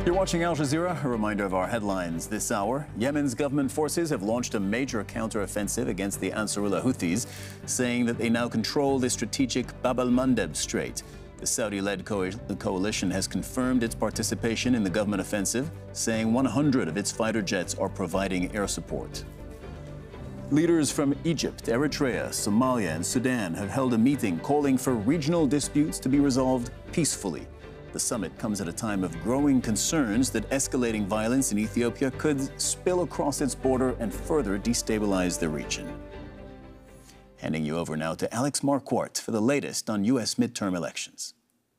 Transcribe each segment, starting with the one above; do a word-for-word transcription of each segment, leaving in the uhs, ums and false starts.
You're watching Al Jazeera. A reminder of our headlines this hour. Yemen's government forces have launched a major counteroffensive against the Ansarullah Houthis, saying that they now control the strategic Bab al-Mandeb Strait. The Saudi-led co coalition has confirmed its participation in the government offensive, saying one hundred of its fighter jets are providing air support. Leaders from Egypt, Eritrea, Somalia, and Sudan have held a meeting calling for regional disputes to be resolved peacefully. The summit comes at a time of growing concerns that escalating violence in Ethiopia could spill across its border and further destabilize the region. Handing you over now to Alex Marquardt for the latest on U S midterm elections.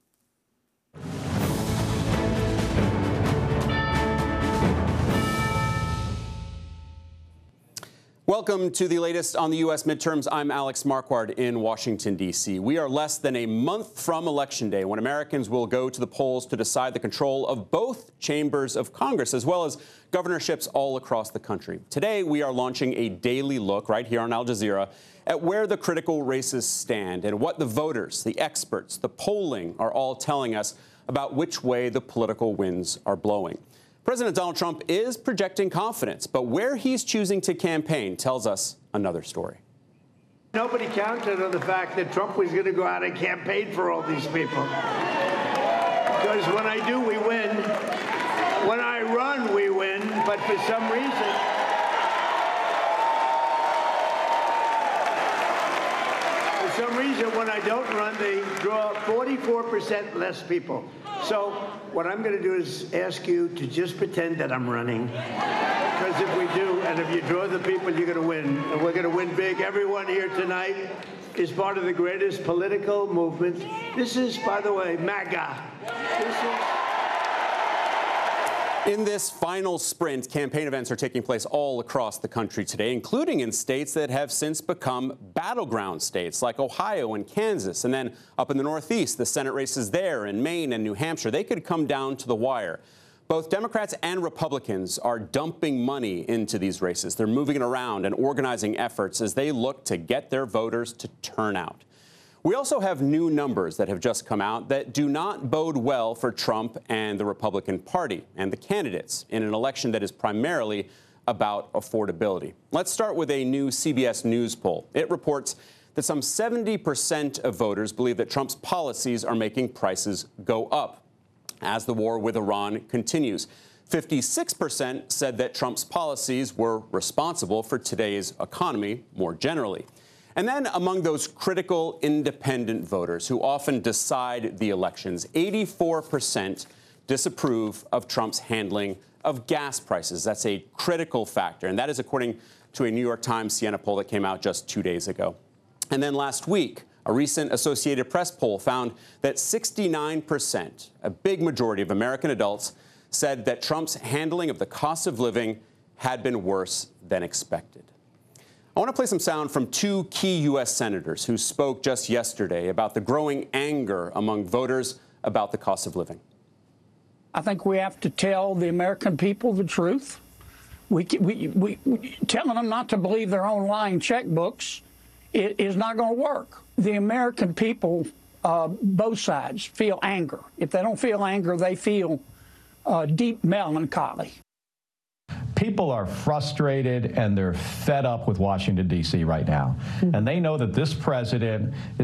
Welcome to the latest on the U S midterms. I'm Alex Marquardt in Washington, D C We are less than a month from Election Day, when Americans will go to the polls to decide the control of both chambers of Congress, as well as governorships all across the country. Today, we are launching a daily look right here on Al Jazeera at where the critical races stand and what the voters, the experts, the polling are all telling us about which way the political winds are blowing. President Donald Trump is projecting confidence, but where he's choosing to campaign tells us another story. Nobody counted on the fact that Trump was going to go out and campaign for all these people. Because when I do, we win. When I run, we win. But for some reason, for some reason, when I don't run, they draw forty-four percent less people. So what I'm going to do is ask you to just pretend that I'm running. Because if we do, and if you draw the people, you're going to win. And we're going to win big. Everyone here tonight is part of the greatest political movement. This is, by the way, MAGA. This is... In this final sprint, campaign events are taking place all across the country today, including in states that have since become battleground states like Ohio and Kansas. And then up in the Northeast, the Senate races there in Maine and New Hampshire, they could come down to the wire. Both Democrats and Republicans are dumping money into these races. They're moving it around and organizing efforts as they look to get their voters to turn out. We also have new numbers that have just come out that do not bode well for Trump and the Republican Party and the candidates in an election that is primarily about affordability. Let's start with a new C B S News poll. It reports that some seventy percent of voters believe that Trump's policies are making prices go up as the war with Iran continues. fifty-six percent said that Trump's policies were responsible for today's economy more generally. And then among those critical independent voters who often decide the elections, eighty-four percent disapprove of Trump's handling of gas prices. That's a critical factor, and that is according to a New York Times Siena poll that came out just two days ago. And then last week, a recent Associated Press poll found that sixty-nine percent, a big majority of American adults, said that Trump's handling of the cost of living had been worse than expected. I want to play some sound from two key U S senators who spoke just yesterday about the growing anger among voters about the cost of living. I think we have to tell the American people the truth. We, we, we, we telling them not to believe their own lying checkbooks is not going to work. The American people, uh, both sides, feel anger. If they don't feel anger, they feel uh, deep melancholy. People are frustrated and they're fed up with Washington, D C right now. Mm-hmm. And they know that this president is